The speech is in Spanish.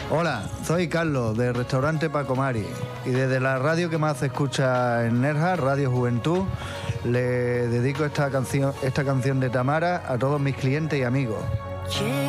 Hola, soy Carlos, del restaurante Paco Mari, y desde la radio que más se escucha en Nerja, Radio Juventud, le dedico esta canción de Tamara a todos mis clientes y amigos.